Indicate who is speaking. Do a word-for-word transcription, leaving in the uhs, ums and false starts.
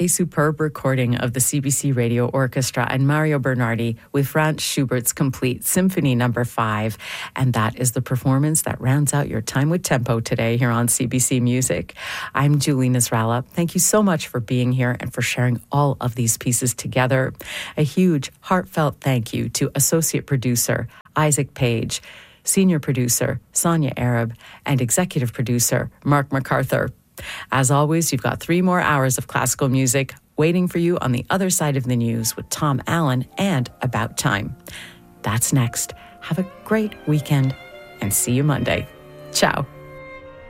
Speaker 1: a superb recording of the C B C Radio Orchestra and Mario Bernardi with Franz Schubert's complete Symphony Number Five. And that is the performance that rounds out your time with Tempo today here on C B C Music. I'm Julie Nasrallah. Thank you so much for being here and for sharing all of these pieces together. A huge, heartfelt thank you to Associate Producer Isaac Page, Senior Producer Sonia Arab, and Executive Producer Mark MacArthur. As always, you've got three more hours of classical music waiting for you on the other side of the news with Tom Allen and About Time. That's next. Have a great weekend and see you Monday. Ciao.